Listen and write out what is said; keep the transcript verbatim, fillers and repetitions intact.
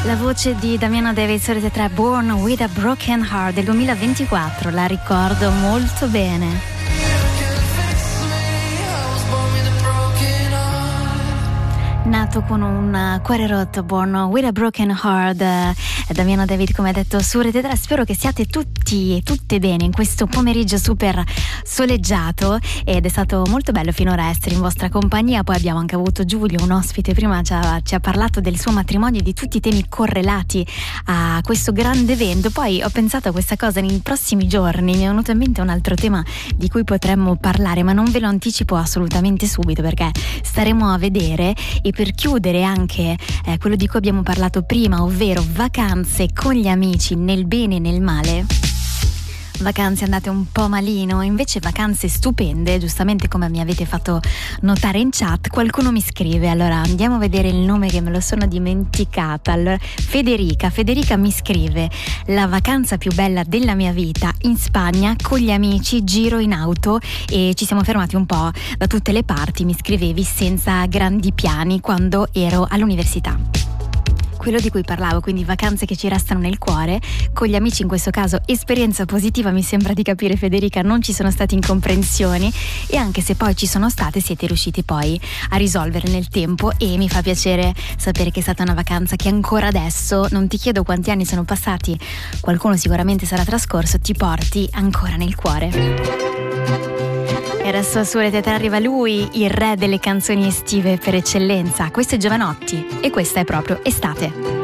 La voce di Damiano David su Rete tre, Born with a Broken Heart del duemilaventiquattro, la ricordo molto bene. Nato con un cuore rotto, Born with a Broken Heart, eh, Damiano David, come ha detto su Rete tre. Spero che siate tutti e tutte bene in questo pomeriggio super soleggiato, ed è stato molto bello finora essere in vostra compagnia. Poi abbiamo anche avuto Giulio, un ospite, prima ci ha, ci ha parlato del suo matrimonio e di tutti i temi correlati a questo grande evento. Poi ho pensato a questa cosa, nei prossimi giorni mi è venuto in mente un altro tema di cui potremmo parlare, ma non ve lo anticipo assolutamente subito, perché staremo a vedere. E per chiudere anche eh, quello di cui abbiamo parlato prima, ovvero vacanze con gli amici, nel bene e nel male. Vacanze andate un po' malino, invece vacanze stupende, giustamente come mi avete fatto notare in chat. Qualcuno mi scrive, allora andiamo a vedere il nome che me lo sono dimenticata. Allora, Federica, Federica mi scrive: la vacanza più bella della mia vita, in Spagna con gli amici, giro in auto e ci siamo fermati un po' da tutte le parti. Mi scrivevi senza grandi piani quando ero all'università. Quello di cui parlavo, quindi vacanze che ci restano nel cuore, con gli amici in questo caso esperienza positiva, mi sembra di capire Federica, non ci sono state incomprensioni, e anche se poi ci sono state siete riusciti poi a risolvere nel tempo, e mi fa piacere sapere che è stata una vacanza che ancora adesso, non ti chiedo quanti anni sono passati, qualcuno sicuramente sarà trascorso, ti porti ancora nel cuore. E adesso su Rete tre arriva lui, il re delle canzoni estive per eccellenza. Questo è Giovanotti e questa è proprio Estate.